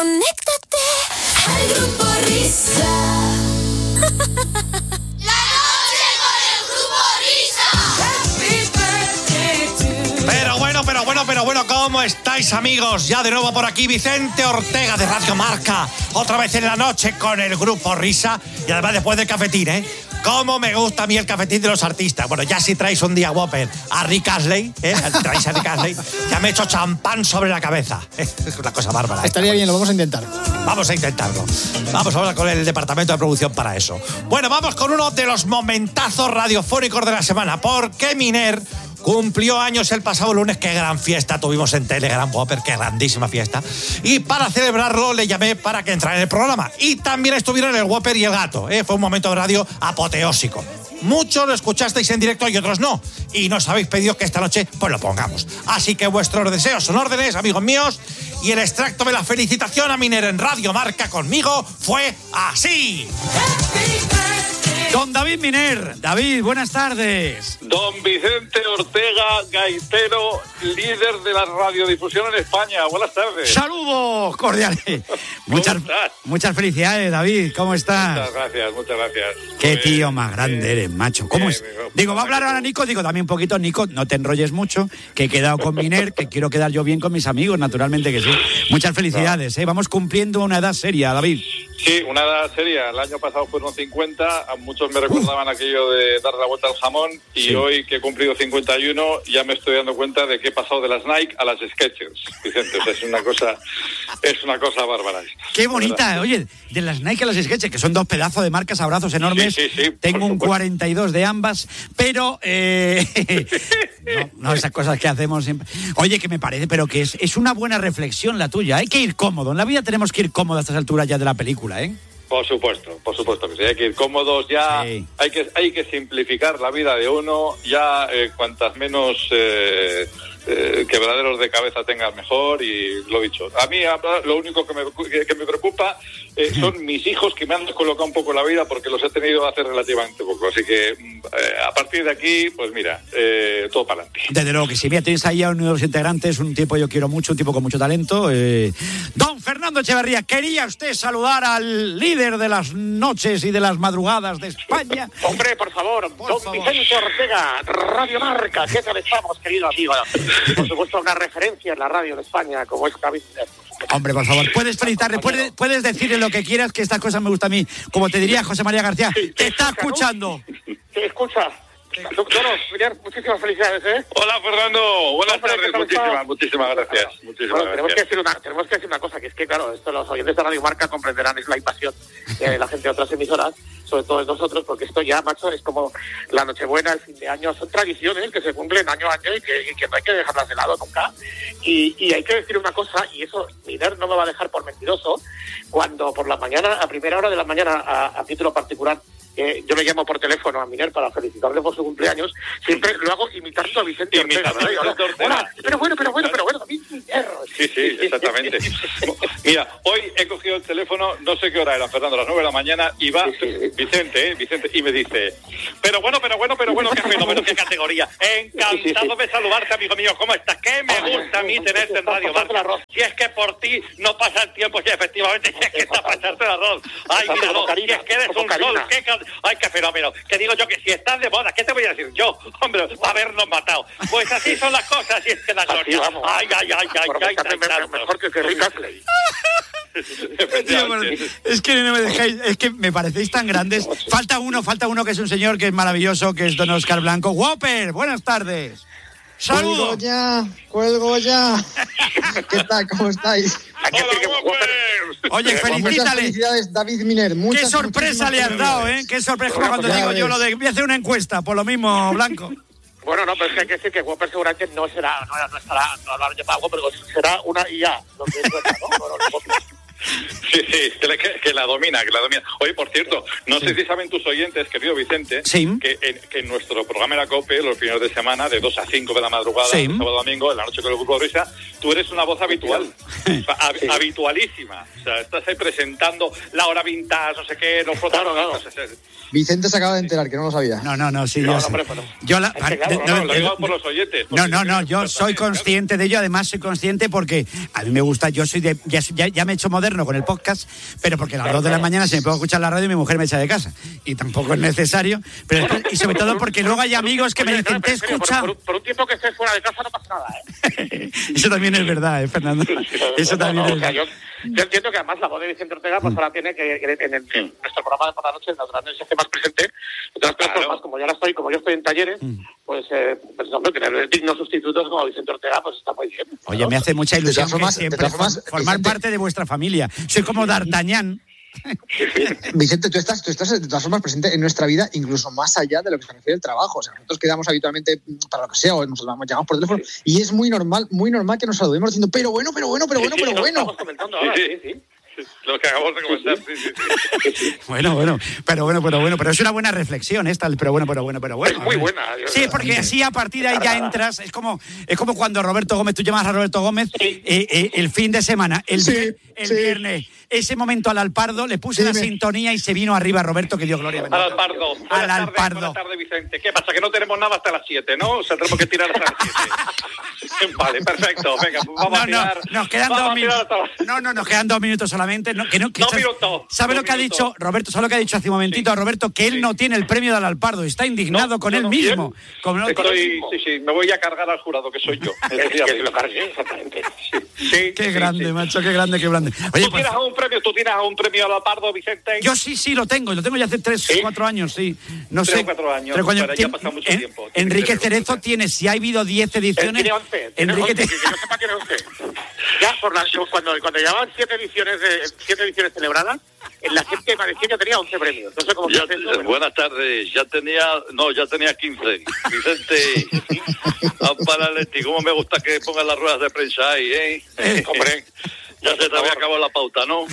Conéctate al Grupo Risa. La noche con el Grupo Risa. Pero bueno, ¿cómo estáis, amigos? Ya de nuevo por aquí Vicente Ortega de Radio Marca, otra vez en la noche con el Grupo Risa y además después del cafetín, ¿eh? Cómo me gusta a mí el cafetín de los artistas. Bueno, ya si traéis un día Whopper a Rick Astley, traéis a Rick Astley, ya me he hecho champán sobre la cabeza. Es una cosa bárbara. Estaría bien, lo vamos a intentar. Vamos a intentarlo. Vamos a hablar con el departamento de producción para eso. Bueno, vamos con uno de los momentazos radiofónicos de la semana, porque Miner cumplió años el pasado lunes. Qué gran fiesta tuvimos en Telegram, Whopper, qué grandísima fiesta. Y para celebrarlo le llamé para que entrara en el programa. Y también estuvieron el Whopper y el gato. Fue un momento de radio apoteósico. Muchos lo escuchasteis en directo y otros no. Y nos habéis pedido que esta noche pues lo pongamos. Así que vuestros deseos son órdenes, amigos míos. Y el extracto de la felicitación a Miner en Radio Marca conmigo fue así. Don David Miner. David, buenas tardes. Don Vicente Ortega, gaitero, líder de la radiodifusión en España. Buenas tardes. Saludos cordiales. Muchas felicidades, David. ¿Cómo estás? Muchas gracias. Qué tío más grande eres, macho. ¿Cómo es? Digo, va a hablar ahora Nico. Digo, también un poquito, Nico, no te enrolles mucho, que he quedado con Miner, que quiero quedar yo bien con mis amigos, naturalmente que sí. Muchas felicidades, ¿eh? Vamos cumpliendo una edad seria, David. Sí, una edad seria. El año pasado fueron 50, a muchos me recordaban aquello de dar la vuelta al jamón, y sí, hoy que he cumplido 51 ya me estoy dando cuenta de que he pasado de las Nike a las Skechers, Vicente. O sea, es una cosa bárbara. Qué bonita, oye, de las Nike a las Skechers, que son dos pedazos de marcas, abrazos enormes. Sí, tengo un 42 de ambas, pero no, esas cosas que hacemos siempre. Oye, que me parece, pero que es una buena reflexión la tuya. Hay que ir cómodo, en la vida tenemos que ir cómodo a estas alturas ya de la película, ¿eh? Por supuesto que sí, hay que ir cómodos ya, sí. Hay que simplificar la vida de uno, ya cuantas menos quebraderos de cabeza tengas mejor, y lo dicho. A mí lo único que me preocupa son mis hijos, que me han descolocado un poco la vida porque los he tenido hace relativamente poco, así que a partir de aquí, pues mira, todo para adelante. Desde luego que sí. Mira, tenéis ahí a uno de los integrantes, un tipo yo quiero mucho, un tipo con mucho talento. Don Fernando Echeverría, ¿quería usted saludar al líder de las noches y de las madrugadas de España? Hombre, por favor, don Vicente Ortega, Radio Marca, ¿qué tal estamos, querido amigo? Por supuesto, una referencia en la radio de España, como es David. Hombre, por favor, puedes felicitarle, puedes decirle lo que quieras, que estas cosas me gustan a mí. Como te diría José María García, te está escuchando. Te escucha. Doctor, muchísimas felicidades, ¿eh? Hola, Fernando. Buenas tardes. Muchísimas gracias. Tenemos que decir una cosa, que es que, claro, esto los oyentes de Radio Marca comprenderán, es la invasión de la gente de otras emisoras, sobre todo de nosotros, porque esto ya, macho, es como la Nochebuena, el fin de año, son tradiciones que se cumplen año a año y que no hay que dejarlas de lado nunca. Y hay que decir una cosa, y eso Miner no me va a dejar por mentiroso, cuando por la mañana, a primera hora de la mañana, a título particular, yo le llamo por teléfono a Miner para felicitarle por su cumpleaños, siempre lo hago imitando a Vicente Ortega. Hola, pero bueno, David Miner. Sí, exactamente. Mira, hoy he cogido el teléfono, no sé qué hora era, Fernando, a las 9 de la mañana, y va Vicente, y me dice, pero bueno, qué fenómeno, qué categoría. Encantado de saludarte, amigo mío, ¿cómo estás? Que me gusta a mí tenerte en Radio Marca. Si es que por ti no pasa el tiempo, si efectivamente es que está pasarte el arroz. Ay, míralo, si es que eres un sol, ay, qué fenómeno. Que digo yo que si estás de moda, ¿qué te voy a decir yo? Hombre, habernos matado. Pues así son las cosas, y es que la gloria. Ay. Mejor que Rick Astley. Es que no me dejáis, es que me parecéis tan grandes. Falta uno que es un señor que es maravilloso, que es don Oscar Blanco. Whopper, buenas tardes. ¡Saludos! ¡Cuelgo ya! ¿Qué tal? ¿Cómo estáis? Oye, felicítale. Muchas felicidades, David Miner. Qué sorpresa le has dado, ¿eh? Qué sorpresa, como cuando digo yo lo de voy a hacer una encuesta, por lo mismo, Blanco. Bueno, no, pero es que hay que decir que Whopper seguramente no estará, no lo haré pago, pero será una IA. Lo que es, ¿no? Sí, Sí, que la domina. Oye, por cierto, no sé si saben tus oyentes, querido Vicente, que en nuestro programa en la COPE, los fines de semana, de 2 a 5 de la madrugada, sábado domingo, en la noche con el grupo de risa, tú eres una voz habitual. O sea, habitualísima. O sea, estás ahí presentando la hora vintage, no sé qué, los protagonistas. Claro. Vicente se acaba de enterar, que no lo sabía. No, sí, lo digo por los oyentes. No, yo soy consciente de ello, además soy consciente porque a mí me gusta, yo soy de, ya me he hecho moderno con el podcast, pero porque a las 2 de la mañana se me puedo escuchar la radio y mi mujer me echa de casa. Y tampoco es necesario, pero y sobre todo porque luego hay amigos que me dicen, te escuchan. Por un tiempo que estés fuera de casa no pasa nada, Eso también es verdad, Fernando. Eso también es verdad. Yo entiendo que además la voz de Vicente Ortega pues ahora tiene que en nuestro programa de por la noche naturalmente se hace más presente. Entonces, más como yo estoy en talleres, pues hombre, tener dignos sustitutos como Vicente Ortega pues está muy bien. Oye, me hace mucha ilusión siempre formar Vicente, parte de vuestra familia. Soy como D'Artagnan. Vicente, tú estás de todas formas presente en nuestra vida, incluso más allá de lo que se refiere al trabajo. O sea, nosotros quedamos habitualmente para lo que sea, o nos llamamos por teléfono, y es muy normal que nos saludemos diciendo, pero bueno. Estamos comentando ahora, sí. Lo que acabamos de comentar, sí. Bueno, pero es una buena reflexión esta, pero bueno. Es muy buena. Sí, porque así a partir de ahí ya entras, es como cuando Roberto Gómez, tú llamas a Roberto Gómez, el fin de semana, el viernes, ese momento al Alpardo, le puse la sintonía y se vino arriba Roberto, que dio gloria. Al Alpardo. Buenas tardes, Vicente. ¿Qué pasa? Que no tenemos nada hasta las 7, ¿no? O sea, tenemos que tirar hasta las 7. Vale, perfecto. Venga, pues vamos a tirar. Nos quedan 2 minutos. Nos quedan 2 minutos solamente. ¿Sabe lo que ha dicho Roberto? ¿Sabe lo que ha dicho hace un momentito Roberto? Que él no tiene el premio del Alpardo. Está indignado con él mismo. Sí, me voy a cargar al jurado, que soy yo. Que lo cargué, exactamente. Qué grande, macho, qué grande. Oye, ¿Tú tienes un premio al Alpardo, Vicente? Yo sí lo tengo ya hace 3-4 años, sí. No 3 sé. o 4 años. Pero ya ha pasado mucho tiempo. Enrique Cerezo tiene, si ha habido 10 ediciones. Tiene 11. Que yo sepa tiene 11. Ya cuando llevaban 7 ediciones celebradas, en la gente parecía que tenía 11 premios. No sé cómo buenas tardes, ya tenía 15. Vicente, para Leti, cómo me gusta que pongan las ruedas de prensa ahí, hombre. Ya se te había acabado la pauta, ¿no?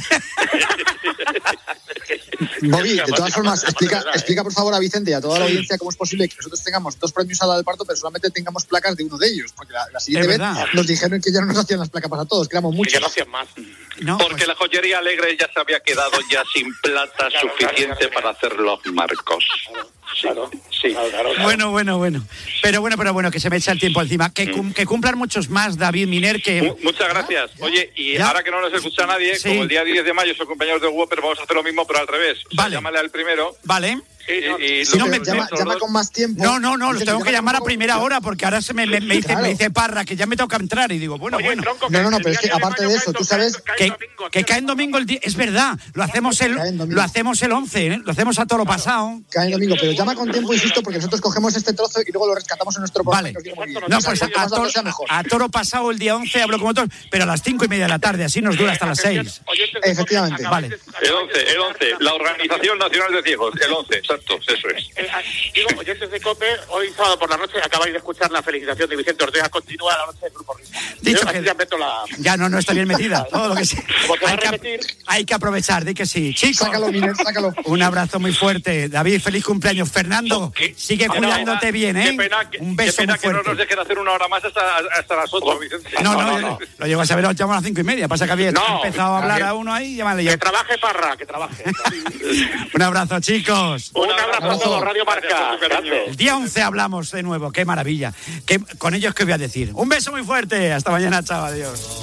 Bobby, de todas formas, explica por favor a Vicente y a toda la audiencia cómo es posible que nosotros tengamos 2 premios al Alpardo, pero solamente tengamos placas de uno de ellos. Porque la siguiente vez nos dijeron que ya no nos hacían las placas para todos, que éramos muchos. Que no hacían más. Porque la joyería Alegre ya se había quedado ya sin plata suficiente para hacer los marcos. Claro. Bueno. Pero bueno, que se me echa el tiempo encima. Que cumplan muchos más, David Miner, que... Muchas gracias. Oye, y ahora que no nos escucha nadie, como el día 10 de mayo soy compañero de Whopper, vamos a hacer lo mismo, pero al revés. Vale. Llámale al primero. Vale. Llama con más tiempo. No, los tengo que llamar a primera hora porque ahora me dice Parra que ya me toca entrar y digo, bueno. No, pero es que aparte de eso, tú sabes que cae en domingo el día, es verdad, lo hacemos el 11, ¿eh? Lo hacemos a toro pasado. Cae en domingo, pero llama con tiempo, insisto, porque nosotros cogemos este trozo y luego lo rescatamos en nuestro programa. Vale. No, pues a toro pasado el día 11 hablo con otros, pero a las 5:30 de la tarde, así nos dura hasta las 6. Efectivamente. Vale. El 11, la Organización Nacional de Ciegos, el 11. Exacto, eso es. Digo, oyentes de COPE, hoy sábado por la noche acabáis de escuchar la felicitación de Vicente Ortega. Continúa la noche del Grupo Risa. Dicho que ya no está bien metida. Todo lo que sea. Hay que aprovechar, di que sí. Chicos, sácalo, Miner, sácalo. Un abrazo muy fuerte. David, feliz cumpleaños. Fernando, sigue cuidándote bien, ¿eh? Un beso muy fuerte. Que no nos dejen hacer una hora más hasta las 8, Vicente. No. Lo llevo a saber, lo llamo a las 5:30. Pasa que había empezado a hablar a uno ahí. Llámale yo. Que trabaje, Parra, que trabaje. Un abrazo, chicos. Un abrazo a todos, Radio Marca. El día 11 hablamos de nuevo. Qué maravilla. Con ellos, ¿qué voy a decir? Un beso muy fuerte. Hasta mañana, chao. Adiós.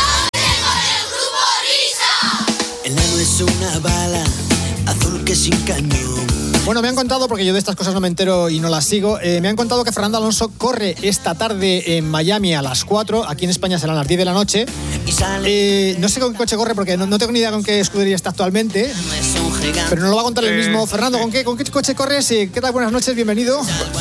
El nano es una bala azul que sin cañón. Bueno, me han contado, porque yo de estas cosas no me entero y no las sigo, me han contado que Fernando Alonso corre esta tarde en Miami a las 4, aquí en España serán las 10 de la noche. No sé con qué coche corre porque no tengo ni idea con qué escudería está actualmente, pero nos lo va a contar el mismo. Fernando, ¿con qué coche corres? ¿Qué tal? Buenas noches, bienvenido.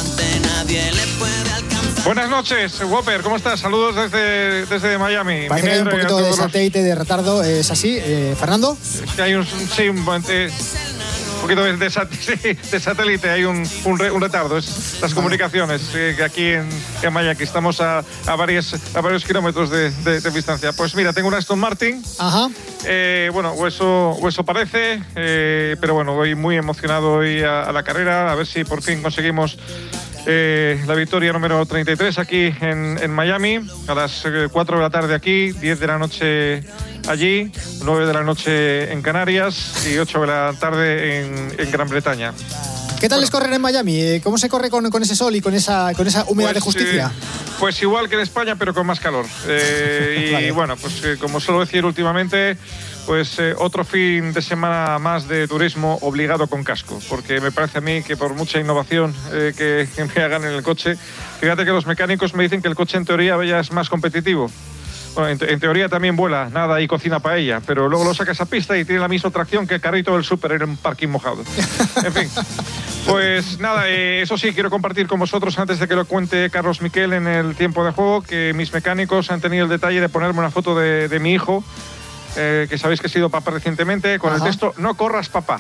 Buenas noches, Whopper, ¿cómo estás? Saludos desde Miami. Parece que hay un poquito de satélite, de retardo, ¿es así, Fernando? Es que hay un poquito de satélite, hay un retardo. Es las comunicaciones que aquí en Miami, estamos a varios kilómetros de distancia. Pues mira, tengo un Aston Martin. Ajá. Bueno, o eso parece, pero bueno, voy muy emocionado hoy a la carrera, a ver si por fin conseguimos la victoria número 33 aquí en Miami, a las 4 de la tarde aquí, 10 de la noche allí, 9 de la noche en Canarias y 8 de la tarde en Gran Bretaña. ¿Qué tal es correr en Miami? ¿Cómo se corre con ese sol y con esa humedad de justicia? Pues igual que en España, pero con más calor. Vale. Y bueno, pues como suelo decir últimamente, pues otro fin de semana más de turismo obligado con casco, porque me parece a mí que por mucha innovación que me hagan en el coche, fíjate que los mecánicos me dicen que el coche en teoría ya es más competitivo. Bueno, en teoría también vuela, nada y cocina paella, pero luego lo sacas a pista y tiene la misma tracción que el carrito del súper en un parking mojado. En fin, pues nada, eso sí, quiero compartir con vosotros, antes de que lo cuente Carlos Miquel en el tiempo de juego, que mis mecánicos han tenido el detalle de ponerme una foto de mi hijo, que sabéis que he sido papá recientemente, con el texto "No corras, papá".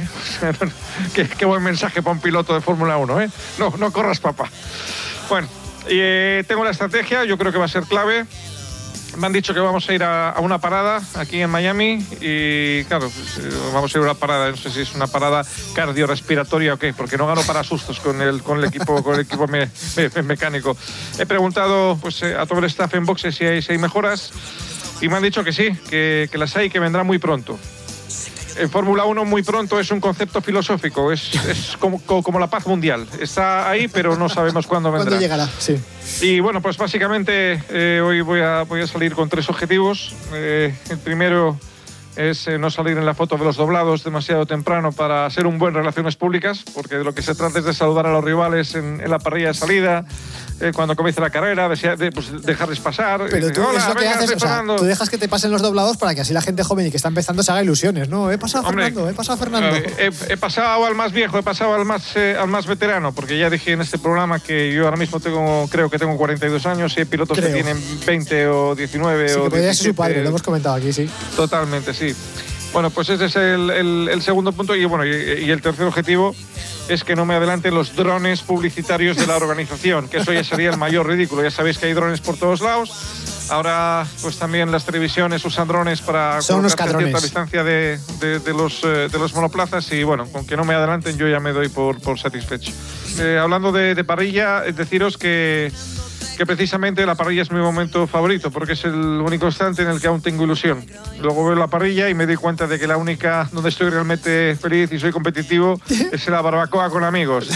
¿Sí? Qué buen mensaje para un piloto de Fórmula 1, ¿eh? No corras, papá. Bueno, tengo la estrategia, yo creo que va a ser clave. Me han dicho que vamos a ir a una parada aquí en Miami y claro, pues, vamos a ir a una parada, no sé si es una parada cardiorrespiratoria o qué, porque no gano para sustos con el equipo mecánico. He preguntado pues a todo el staff en boxes si hay mejoras y me han dicho que sí, que las hay, que vendrán muy pronto. En Fórmula 1 muy pronto es un concepto filosófico, es como la paz mundial. Está ahí, pero no sabemos cuándo vendrá. ¿Cuándo llegará? Sí. Y bueno, pues básicamente hoy voy a salir con 3 objetivos. El primero es no salir en la foto de los doblados demasiado temprano para ser un buen relaciones públicas, porque de lo que se trata es de saludar a los rivales en la parrilla de salida, cuando comience la carrera, pues dejarles pasar. Pero tú, es lo que haces, o sea, tú dejas que te pasen los doblados para que así la gente joven y que está empezando se haga ilusiones, ¿no? He pasado a Fernando. He pasado al más viejo, he pasado al más veterano, porque ya dije en este programa que yo ahora mismo creo que tengo 42 años y hay pilotos que tienen 20 o 19 sí, o que podría 17. ser su padre, lo hemos comentado aquí, sí. Totalmente, sí. Bueno, pues ese es el segundo punto y bueno, y el tercer objetivo es que no me adelanten los drones publicitarios de la organización, que eso ya sería el mayor ridículo. Ya sabéis que hay drones por todos lados. Ahora, pues también las televisiones usan drones para colocar a cierta distancia de los monoplazas y bueno, con que no me adelanten yo ya me doy por satisfecho. Hablando de parrilla, deciros que precisamente la parrilla es mi momento favorito porque es el único instante en el que aún tengo ilusión. Luego veo la parrilla y me doy cuenta de que la única donde estoy realmente feliz y soy competitivo es en la barbacoa con amigos.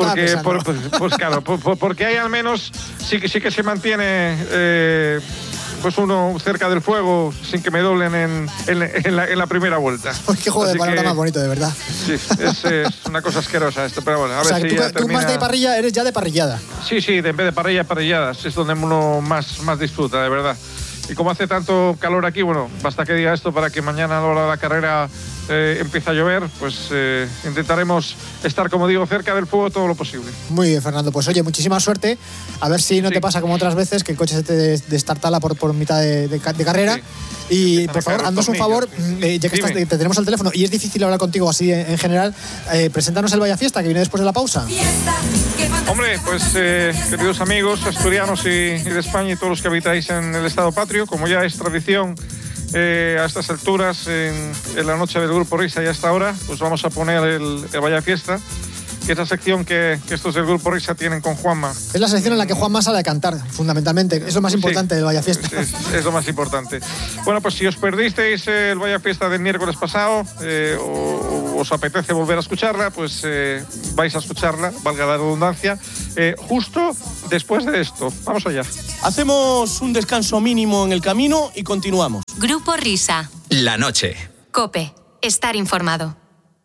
Porque ahí al menos sí que se mantiene pues uno cerca del fuego sin que me doblen en la primera vuelta. Qué juego de palabras más bonito, de verdad. Sí, es una cosa asquerosa esto, pero bueno, a ver si tú más de parrilla eres ya de parrillada. Sí, en vez de parrilla, parrilladas, es donde uno más disfruta, de verdad. Y como hace tanto calor aquí, bueno, basta que diga esto para que mañana a la hora de la carrera empiece a llover, pues intentaremos estar, como digo, cerca del fuego todo lo posible. Muy bien, Fernando. Pues oye, muchísima suerte. A ver si no te pasa como otras veces, que el coche se te destartala por mitad de carrera. Sí. Y por favor, haznos un favor, ya que te tenemos al teléfono y es difícil hablar contigo así en general, preséntanos el Vaya Fiesta, que viene después de la pausa. Hombre, pues queridos amigos asturianos y de España y todos los que habitáis en el Estado Patrio, como ya es tradición a estas alturas, en la noche del Grupo Risa y hasta ahora, pues vamos a poner el Vaya Fiesta, que es la sección que estos del Grupo Risa tienen con Juanma. Es la sección en la que Juanma sale a cantar, fundamente. Es lo más importante del Vaya Fiesta. Es lo más importante. Bueno, pues si os perdisteis el Vaya Fiesta del miércoles pasado o os apetece volver a escucharla, pues vais a escucharla, valga la redundancia, justo después de esto. Vamos allá. Hacemos un descanso mínimo en el camino y continuamos. Grupo Risa. La noche. COPE. Estar informado.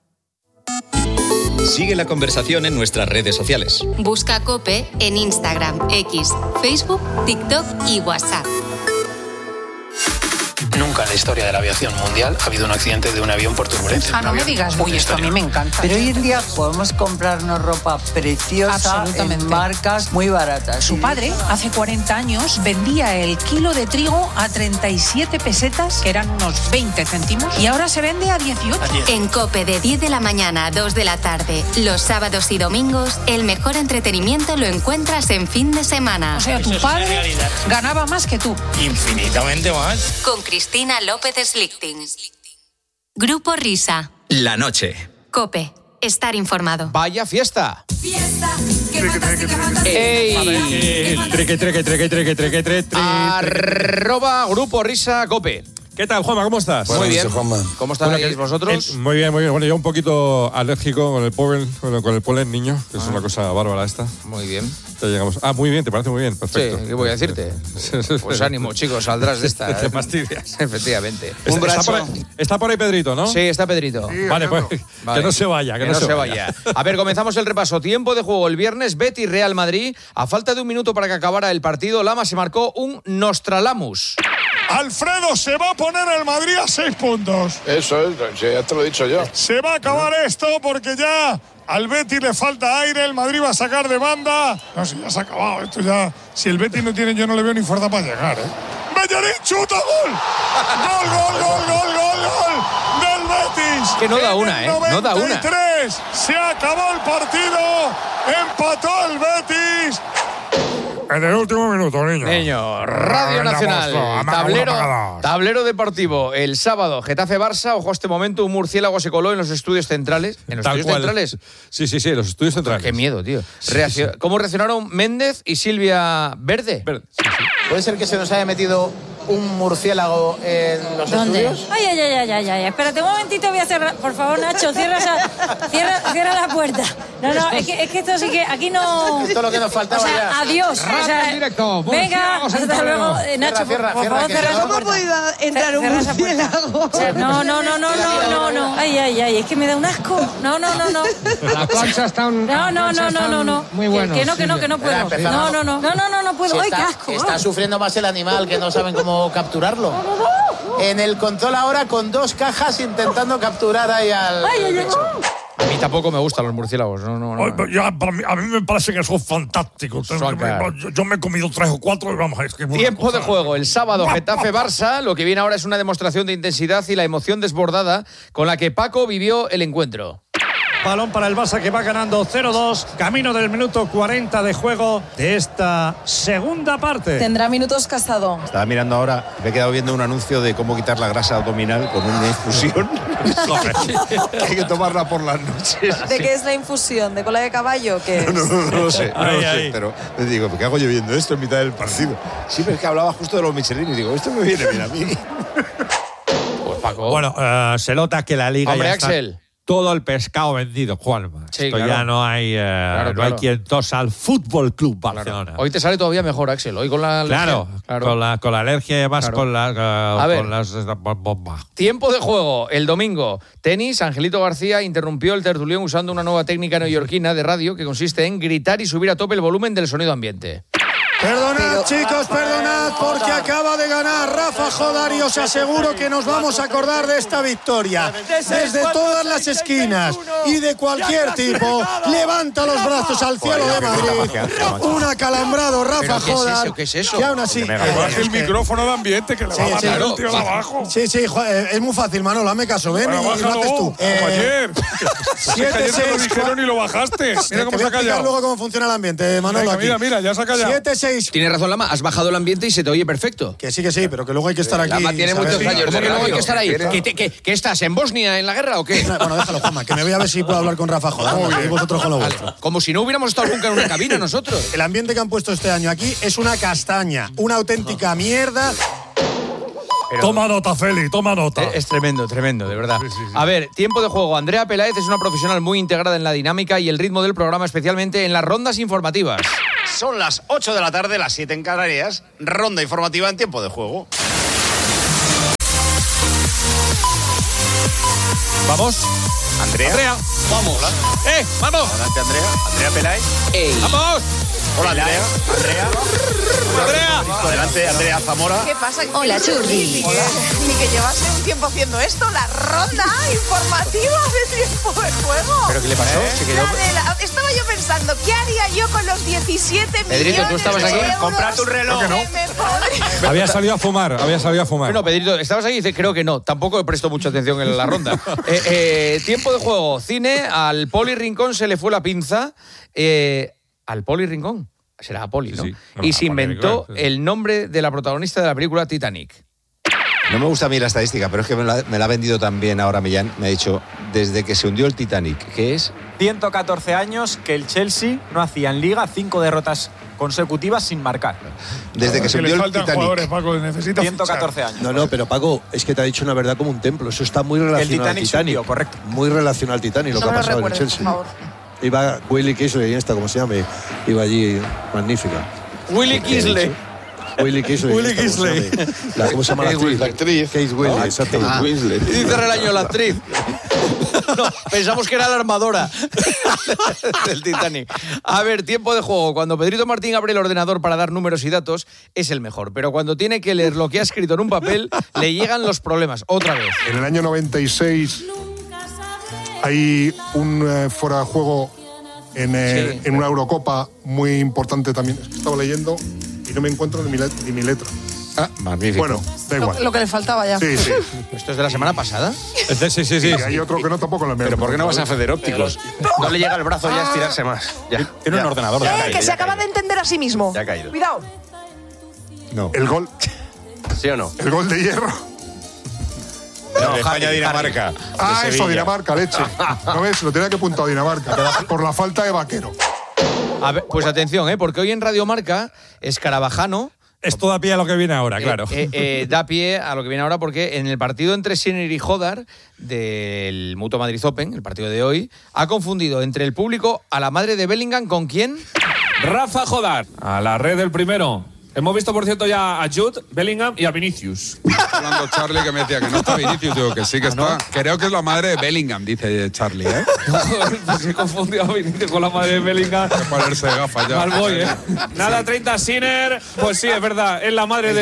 Sigue la conversación en nuestras redes sociales. Busca COPE en Instagram, X, Facebook, TikTok y WhatsApp. Nunca en la historia de la aviación mundial ha habido un accidente de un avión por turbulencia. No me digas. Uy, esto a mí me encanta. Pero hoy en día podemos comprarnos ropa preciosa en marcas muy baratas. Su padre, hace 40 años, vendía el kilo de trigo a 37 pesetas, que eran unos 20 céntimos, y ahora se vende a 18. En COPE, de 10 de la mañana a 2 de la tarde, los sábados y domingos, el mejor entretenimiento lo encuentras en fin de semana. O sea, tu padre ganaba más que tú. Infinitamente más. Con Cristina López Slichting. Grupo Risa. La noche. COPE. Estar informado. Vaya fiesta. Arroba Grupo Risa Cope. ¿Qué tal, Juanma? ¿Cómo estás? Muy bien. Juanma. ¿Cómo estáis vosotros? Muy bien, muy bien. Bueno, yo un poquito alérgico con el polen niño, que es una cosa bárbara esta. Muy bien. Ya llegamos. Muy bien, te parece muy bien. Perfecto. Sí, ¿qué voy a decirte? Pues ánimo, chicos, saldrás de esta. Te fastidias. Efectivamente. Está por ahí Pedrito, ¿no? Sí, está Pedrito. Sí, vale, pues que no se vaya. Que no se vaya. A ver, comenzamos el repaso. Tiempo de juego el viernes, Betis Real Madrid. A falta de un minuto para que acabara el partido, Lama se marcó un Nostradamus. Alfredo, se va a poner el Madrid a 6 puntos. Eso es, ya te lo he dicho yo. Se va a acabar esto porque ya al Betis le falta aire, el Madrid va a sacar de banda. No, si ya se ha acabado esto ya. Si el Betis no tiene, yo no le veo ni fuerza para llegar, Bellerín, chuta, gol. Gol del Betis. Que no da una, no da una. Se acabó el partido, empató el Betis. En el último minuto, niño. Radio Nacional, tablero deportivo. El sábado, Getafe-Barça. Ojo a este momento, un murciélago se coló en los estudios centrales. ¿En los estudios centrales? Sí, en los estudios centrales. Qué miedo, tío. ¿Cómo reaccionaron Méndez y Silvia Verde? Sí. ¿Puede ser que se nos haya metido un murciélago en los estudios? Ay. Espérate un momentito, voy a cerrar. Por favor, Nacho, cierra la puerta. No, es que esto sí que aquí no. Esto es lo que nos faltaba ya. Adiós. Venga, hasta luego. Nacho, por favor, cerra la puerta. ¿Cómo ha podido entrar un murciélago? No. Ay, es que me da un asco. No. La plancha está muy bueno. Que no puedo. No puedo. Ay, qué asco. Está sufriendo más el animal, que no saben cómo capturarlo. En el control ahora con 2 cajas intentando capturar ahí al bicho. A mí tampoco me gustan los murciélagos. No. A mí me parece que son fantásticos. Yo me he comido 3 o 4 y vamos, es que Tiempo de juego. El sábado, Getafe-Barça. Lo que viene ahora es una demostración de intensidad y la emoción desbordada con la que Paco vivió el encuentro. Balón para el Barça, que va ganando 0-2, camino del minuto 40 de juego de esta segunda parte. Tendrá minutos Casado. Estaba mirando ahora, me he quedado viendo un anuncio de cómo quitar la grasa abdominal con una infusión. Que hay que tomarla por las noches. ¿De qué es la infusión? ¿De cola de caballo? ¿Qué es? No lo sé, pero te digo, ¿qué hago yo viendo esto en mitad del partido? Sí, pero es que hablaba justo de los Michelin y digo, esto me viene bien a mí. Pues Paco. Bueno, se nota que la Liga Hombre, ya Axel. está todo el pescado vendido, Juanma. Sí, Esto claro. ya no hay, no hay quien tosa al Fútbol Club Barcelona. Claro. Hoy te sale todavía mejor, Axel. Hoy con la alergia. Con la alergia y además con las Tiempo de juego. El domingo, tenis. Angelito García interrumpió el tertulión usando una nueva técnica neoyorquina de radio que consiste en gritar y subir a tope el volumen del sonido ambiente. Perdonad, chicos, perdonad, porque acaba de ganar Rafa Jodar y os aseguro que nos vamos a acordar de esta victoria. Desde todas las esquinas y de cualquier tipo, levanta los brazos al cielo de Madrid. Un acalambrado Rafa Jodar. ¿Qué es eso? Y aún así. Baja el micrófono de ambiente que le va a matar el tío de abajo. Sí, es muy fácil, Manolo, hazme caso, ven y lo haces tú. Ayer. Ayer te lo dijeron y lo bajaste. Mira cómo se ha callado. Luego cómo funciona el ambiente, Manolo. Mira, ya se ha callado. 7-6. Tienes razón, Lama, has bajado el ambiente y se te oye perfecto. Que sí, pero que luego hay que estar aquí. Lama tiene muchos años. ¿Cómo que luego hay que estar ahí? ¿Qué estás, en Bosnia, en la guerra o qué? Bueno, déjalo, Juanma, que me voy a ver si puedo hablar con Rafa Jodar y vosotros con lo vuestro. Como si no hubiéramos estado nunca en una cabina nosotros. El ambiente que han puesto este año aquí es una castaña, una auténtica mierda. Toma nota, Feli, toma nota. Es tremendo, de verdad. Sí. A ver, tiempo de juego. Andrea Peláez es una profesional muy integrada en la dinámica y el ritmo del programa, especialmente en las rondas informativas. Son las 8 de la tarde, las 7 en Canarias. Ronda informativa en tiempo de juego. ¿Vamos? Andrea. Vamos. Vamos. Adelante, Andrea. Andrea Peláez. Ey. ¡Vamos! Hola, Andrea. Adelante, Andrea Zamora. ¿Qué pasa? Hola, Churri. Ni que llevase un tiempo haciendo esto, la ronda informativa de tiempo de juego. ¿Pero qué le pasó? Se quedó... Estaba yo pensando, ¿qué haría yo con los 17 Pedrito, millones ¿tú estabas de aquí? euros? Comprate un reloj. Que me podría- Había salido a fumar. Bueno, Pedrito, ¿estabas aquí? Dice, creo que no. Tampoco he prestado mucha atención en la ronda. Tiempo de juego. Cine. Al Poli Rincón se le fue la pinza. Al Poli Rincón. Será a Poli, ¿no? Sí, no, y a se Poli inventó Rincón, sí. el nombre de la protagonista de la película Titanic. No me gusta a mí la estadística, pero es que me la ha vendido también ahora Millán. Me ha dicho, desde que se hundió el Titanic, ¿qué es? 114 años que el Chelsea no hacía en Liga 5 derrotas consecutivas sin marcar. Desde que se hundió el Titanic. Jugadores, Paco, necesita 114 años. No, pero Paco, es que te ha dicho una verdad como un templo. Eso está muy relacionado al Titanic Titanic. subió, correcto. Muy relacionado al Titanic, lo No que ha me lo pasado en el recuerdes, Chelsea. por favor. Iba Willy Kisley, esta, ¿cómo se llama? Iba allí, magnífica. Willy Kisley. Willy Kisley. Willy esta, ¿cómo se Kisley. llama? ¿Cómo se llama la actriz? La actriz. Kate Winslet, exactamente. Winslet. Y dice Relaño, la actriz. No, pensamos que era la armadora del Titanic. A ver, tiempo de juego. Cuando Pedrito Martín abre el ordenador para dar números y datos, es el mejor. Pero cuando tiene que leer lo que ha escrito en un papel, le llegan los problemas. Otra vez. En el año 96 hay un fuera de juego en una Eurocopa muy importante también. Es que estaba leyendo y no me encuentro ni mi letra. Ah, magnífico. Bueno, da igual. Lo que le faltaba ya. Sí. ¿Esto es de la semana pasada? Sí. Y hay otro que no tampoco lo me. ¿Pero por qué no vas a Feder Ópticos? No le llega el brazo ya a estirarse más. Ya. Tiene un ordenador. Que se acaba de entender a sí mismo. Ya ha caído. Cuidado. No. El gol. ¿Sí o no? El gol de hierro. No, España-Dinamarca. Ah, eso, Dinamarca, leche. ¿No ves? Lo tenía que apuntar Dinamarca. Por la falta de vaquero. A ver, pues atención, porque hoy en Radio Marca, Escarabajano Esto da pie a lo que viene ahora, claro. Da pie a lo que viene ahora porque en el partido entre Sinner y Jodar del Mutua Madrid Open, el partido de hoy, ha confundido entre el público a la madre de Bellingham con ¿quién? Rafa Jodar, a la red del primero. Hemos visto, por cierto, ya a Jude Bellingham y a Vinicius. Hablando Charlie que me decía que no está Vinicius, digo que sí que está. ¿No? Creo que es la madre de Bellingham, dice Charlie, ¿eh? Pues he confundido a Vinicius con la madre de Bellingham. Hay que ponerse gafas ya. Mal voy, ¿eh? Nada, 30 Sinner. Pues sí, es verdad, es la madre de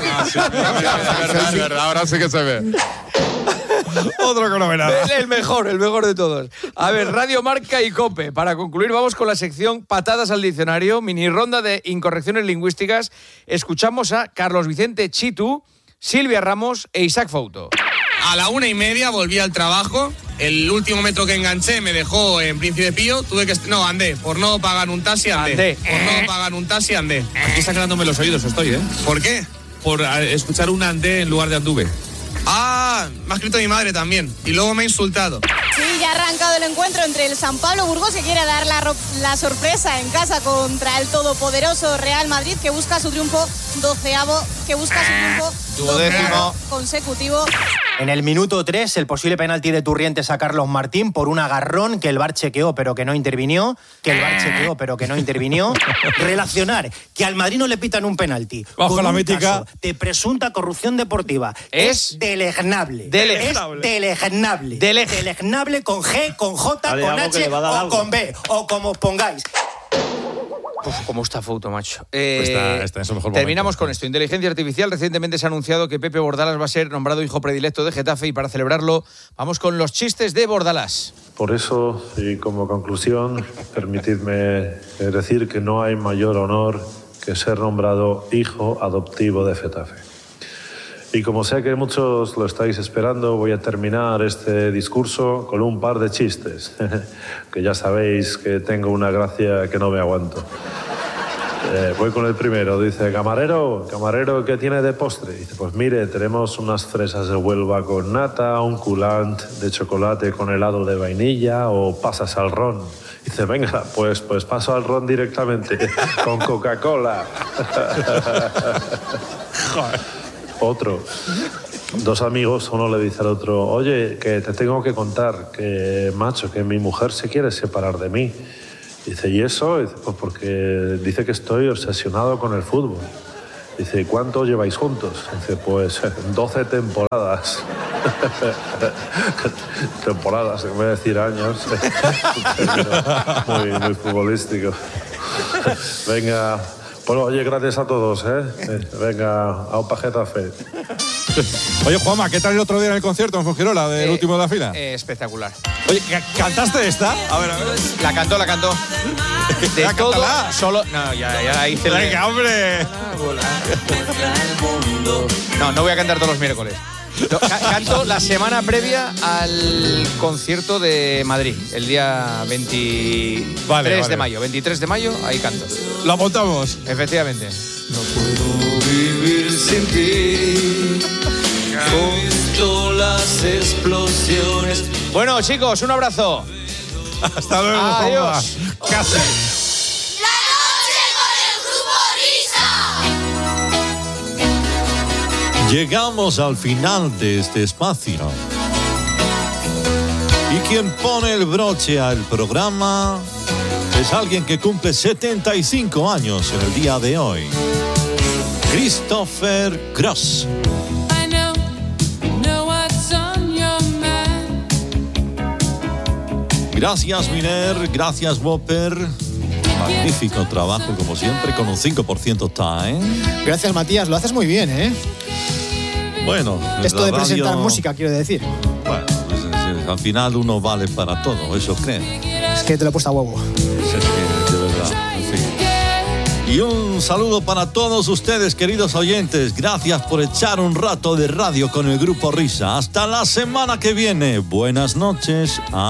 Es verdad, ahora sí que se ve. Otro que no ve nada. El mejor de todos. A ver, Radio Marca y COPE. Para concluir, vamos con la sección Patadas al Diccionario, mini ronda de incorrecciones lingüísticas. Escuchamos a Carlos Vicente Chitu, Silvia Ramos e Isaac Fouto. A la 1:30 volví al trabajo. El último metro que enganché me dejó en Príncipe Pío. Andé. Por no pagar un taxi, andé. Por no pagar un taxi, andé. Aquí sacándome los oídos estoy, ¿eh? ¿Por qué? Por escuchar un andé en lugar de anduve. Ah, me ha escrito mi madre también. Y luego me ha insultado. Sí, ya ha arrancado el encuentro entre el San Pablo Burgos, que quiere dar la sorpresa en casa contra el todopoderoso Real Madrid, que busca su triunfo 12avo, consecutivo. En el minuto 3, el posible penalti de Turrientes a Carlos Martín por un agarrón que el VAR chequeó pero que no intervinió. Relacionar que al Madrid no le pitan un penalti bajo con la un mítica caso de presunta corrupción deportiva es deleznable. Deleznable con G, con J, Dale, con algo que H le va a dar o algo. con B, o como os pongáis. ¿Cómo está Fouto, macho? Está en su mejor terminamos momento. con esto. Inteligencia artificial. Recientemente se ha anunciado que Pepe Bordalás va a ser nombrado hijo predilecto de Getafe y para celebrarlo vamos con los chistes de Bordalás. Por eso, y como conclusión, permitidme decir que no hay mayor honor que ser nombrado hijo adoptivo de Getafe. Y como sé que muchos lo estáis esperando, voy a terminar este discurso con un par de chistes, que ya sabéis que tengo una gracia que no me aguanto. Voy con el primero. Dice, camarero, ¿qué tiene de postre? Dice, pues mire, tenemos unas fresas de Huelva con nata, un coulant de chocolate con helado de vainilla o pasas al ron. Dice, venga, pues paso al ron directamente, con Coca-Cola. Otro. Dos amigos, uno le dice al otro, oye, que te tengo que contar que, macho, que mi mujer se quiere separar de mí. Dice, ¿y eso? Dice, pues porque dice que estoy obsesionado con el fútbol. Dice, ¿cuánto lleváis juntos? Dice, pues 12 temporadas. Temporadas, en vez de decir años. muy futbolístico. Venga, bueno, oye, gracias a todos, ¿eh? Venga, a un Getafe. Oye, Juanma, ¿qué tal el otro día en el concierto en Fuengirola del último de la fila? Espectacular. Oye, ¿cantaste esta? A ver. La cantó. De todo, cántala. solo... No, ya hice... Venga, hombre. No voy a cantar todos los miércoles. Canto la semana previa al concierto de Madrid, el día 23 de mayo. 23 de mayo, ahí canto. Lo apuntamos. Efectivamente. No puedo vivir sin ti. Con las explosiones. Bueno, chicos, un abrazo. Hasta luego. Adiós. Juanma. Casi. Llegamos al final de este espacio. Y quien pone el broche al programa es alguien que cumple 75 años en el día de hoy. Christopher Cross. Gracias, Miner. Gracias, Whopper. Magnífico trabajo, como siempre, con un 5% time. Gracias, Matías. Lo haces muy bien, ¿eh? Bueno, esto de presentar música, quiero decir. Bueno, pues, al final uno vale para todo, eso creo. Es que te lo he puesto a huevo. Es de verdad, en fin. Y un saludo para todos ustedes, queridos oyentes. Gracias por echar un rato de radio con el Grupo Risa. Hasta la semana que viene. Buenas noches.